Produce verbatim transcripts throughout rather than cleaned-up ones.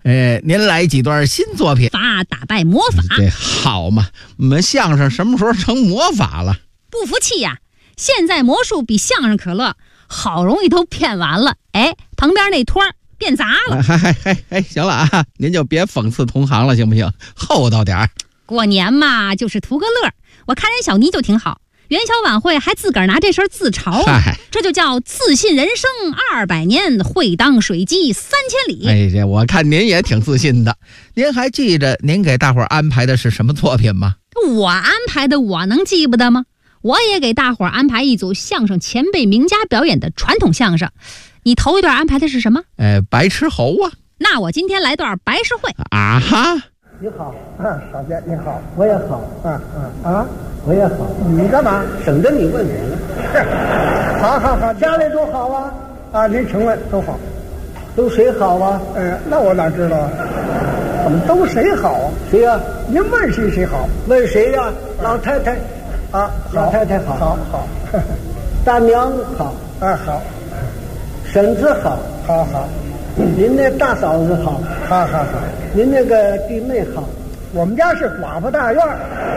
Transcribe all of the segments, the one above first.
哎，您来几段新作品？ 法打败魔法。 这好嘛，我们相声什么时候成魔法了？ 不服气呀、啊！现在魔术比相声可乐，好容易都骗完了，哎，旁边那托儿变砸了。 嗨嗨嗨哎，行了啊，您就别讽刺同行了，行不行？厚道点儿。 过年嘛，就是图个乐。我看人小妮就挺好，元宵晚会还自个儿拿这事儿自嘲，这就叫自信人生二百年，会当水鸡三千里。 哎，这我看您也挺自信的。您还记着您给大伙儿安排的是什么作品吗？ 我安排的，我能记不得吗？我也给大伙儿安排一组相声前辈名家表演的传统相声。你头一段安排的是什么？ 呃，白痴猴啊。 那我今天来段白事会。 啊哈。 你好，啊，小姐你好，我也好，啊啊啊，我也好。你干嘛？省得你问我呢。好好好，家里都好啊。啊，您请问都好，都谁好啊？呃，那我哪知道啊？怎么都谁好啊？谁呀、啊？您问谁谁好？问谁呀、啊？老太太。啊，老太太好，好好，大娘好，啊好，婶子好，好好，您那大嫂子好，好好好，您那个弟妹好，我们家是寡妇大院，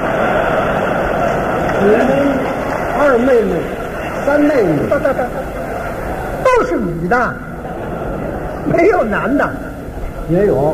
你们二妹妹、三妹妹，对对对，都是女的，没有男的，也有。